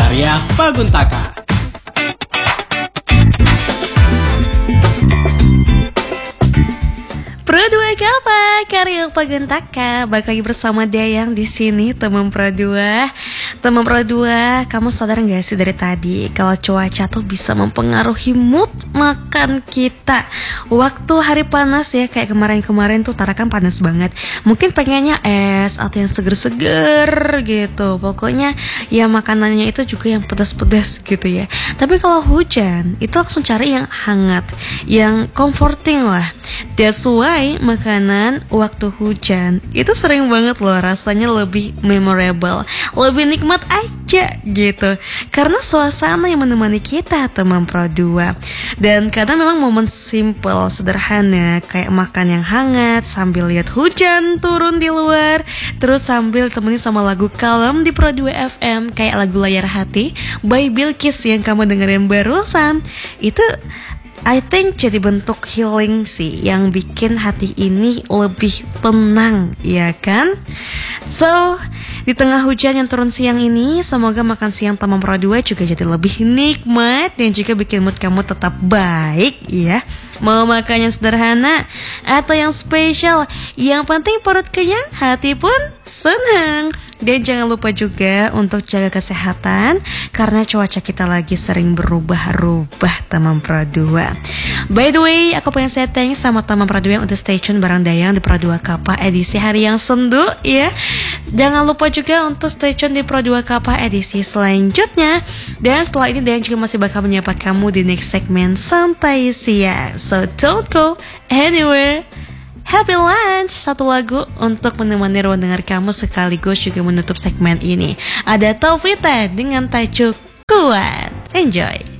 karya Paguntaka. Pro 2 Kapa karya Paguntaka. Balik lagi bersama Dayang di sini, teman Pro 2. Teman Pro 2, kamu sadar gak sih dari tadi kalau cuaca tuh bisa mempengaruhi mood makan kita. Waktu hari panas ya, kayak kemarin-kemarin tuh Tara kan panas banget. Mungkin pengennya es atau yang seger-seger gitu. Pokoknya ya makanannya itu juga yang pedas-pedas gitu ya. Tapi kalau hujan, itu langsung cari yang hangat, yang comforting lah. That's why makanan waktu hujan itu sering banget loh rasanya lebih memorable, lebih nikmat aja gitu. Karena suasana yang menemani kita, teman Pro 2. Dan karena memang momen simple, sederhana, kayak makan yang hangat sambil lihat hujan turun di luar, terus sambil temenin sama lagu kalem di Pro 2 FM kayak lagu Layar Hati by Bilkis yang kamu dengerin barusan. Itu I think jadi bentuk healing sih, yang bikin hati ini lebih tenang, ya kan? So, di tengah hujan yang turun siang ini, semoga makan siang teman Pro 2 juga jadi lebih nikmat dan juga bikin mood kamu tetap baik, ya. Mau makan yang sederhana atau yang spesial, yang penting perut kenyang, hati pun senang. Dan jangan lupa juga untuk jaga kesehatan, karena cuaca kita lagi sering berubah-ubah, teman Pro 2. By the way, aku pengen say thanks sama teman Pro 2 yang udah stay tune bareng Dayang di Pro 2 Kapa edisi hari yang sendu ya. Jangan lupa juga untuk stay tune di Pro 2 Kapa edisi selanjutnya. Dan setelah ini Dayang juga masih bakal menyapa kamu di next segmen Santai Siang. So don't go anywhere. Happy lunch, satu lagu untuk menemani ruang dengar kamu sekaligus juga menutup segmen ini. Ada Taufita dengan tajuk Kuat. Enjoy.